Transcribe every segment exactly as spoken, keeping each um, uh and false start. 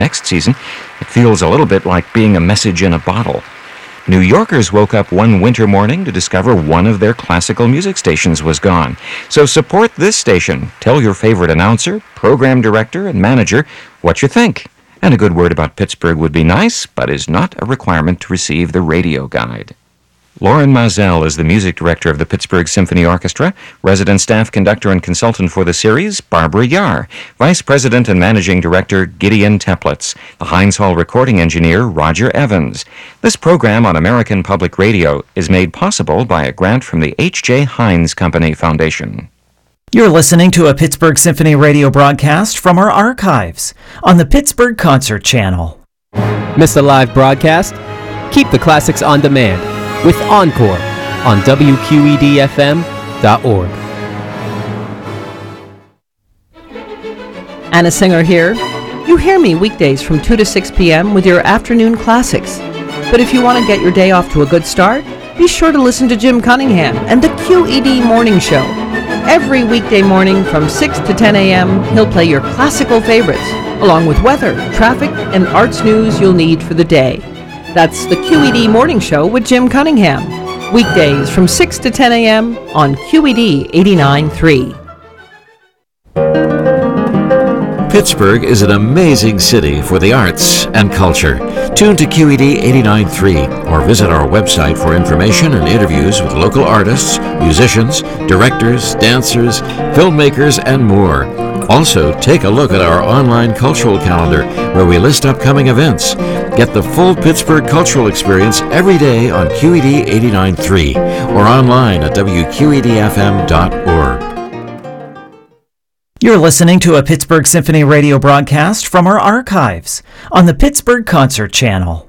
next season. It feels a little bit like being a message in a bottle. New Yorkers woke up one winter morning to discover one of their classical music stations was gone. So support this station. Tell your favorite announcer, program director, and manager what you think. And a good word about Pittsburgh would be nice, but is not a requirement to receive the radio guide. Lauren Mazel is the music director of the Pittsburgh Symphony Orchestra, resident staff conductor and consultant for the series, Barbara Yar, vice president and managing director, Gideon Teplitz, the Heinz Hall recording engineer, Roger Evans. This program on American Public Radio is made possible by a grant from the H J. Heinz Company Foundation. You're listening to a Pittsburgh Symphony radio broadcast from our archives on the Pittsburgh Concert Channel. Miss a live broadcast? Keep the classics on demand with Encore on W Q E D F M dot org. Anna Singer here. You hear me weekdays from two to six p.m. with your afternoon classics. But if you want to get your day off to a good start, be sure to listen to Jim Cunningham and the Q E D Morning Show. Every weekday morning from six to ten a.m., he'll play your classical favorites, along with weather, traffic, and arts news you'll need for the day. That's the Q E D Morning Show with Jim Cunningham. Weekdays from six to ten a.m. on Q E D eighty-nine point three. Pittsburgh is an amazing city for the arts and culture. Tune to Q E D eighty-nine point three or visit our website for information and interviews with local artists, musicians, directors, dancers, filmmakers, and more. Also, take a look at our online cultural calendar where we list upcoming events. Get the full Pittsburgh cultural experience every day on Q E D eighty-nine point three or online at W Q E D F M dot org. You're listening to a Pittsburgh Symphony radio broadcast from our archives on the Pittsburgh Concert Channel.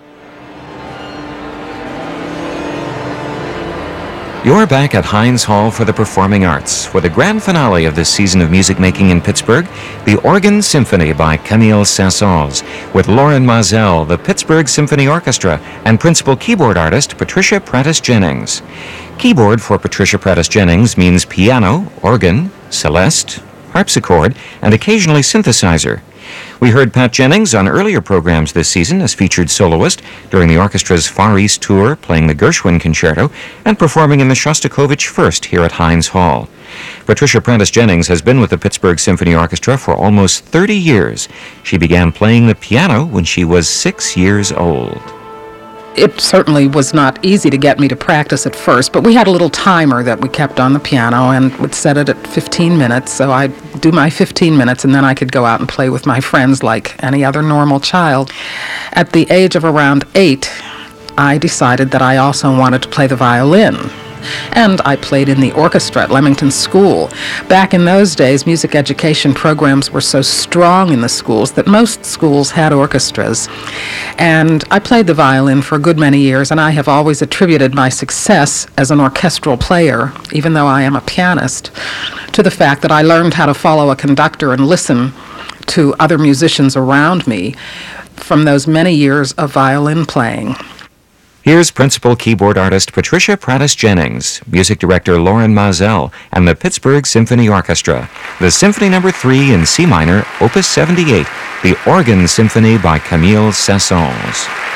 You're back at Heinz Hall for the Performing Arts for the grand finale of this season of music making in Pittsburgh, the Organ Symphony by Camille Saint-Saëns, with Lauren Mazel, the Pittsburgh Symphony Orchestra, and principal keyboard artist Patricia Prattis-Jennings. Keyboard for Patricia Prattis-Jennings means piano, organ, celeste, harpsichord, and occasionally synthesizer. We heard Pat Jennings on earlier programs this season as featured soloist during the orchestra's Far East tour, playing the Gershwin Concerto and performing in the Shostakovich First here at Heinz Hall. Patricia Prattis-Jennings has been with the Pittsburgh Symphony Orchestra for almost thirty years. She began playing the piano when she was six years old. It certainly was not easy to get me to practice at first, but we had a little timer that we kept on the piano and would set it at fifteen minutes, so I'd do my fifteen minutes and then I could go out and play with my friends like any other normal child. At the age of around eight, I decided that I also wanted to play the violin. And I played in the orchestra at Leamington School. Back in those days, music education programs were so strong in the schools that most schools had orchestras. And I played the violin for a good many years, and I have always attributed my success as an orchestral player, even though I am a pianist, to the fact that I learned how to follow a conductor and listen to other musicians around me from those many years of violin playing. Here's principal keyboard artist Patricia Prattis-Jennings, music director Lauren Mazel, and the Pittsburgh Symphony Orchestra. The Symphony Number three in C minor, Opus seventy-eight, the Organ Symphony by Camille Saint-Saëns.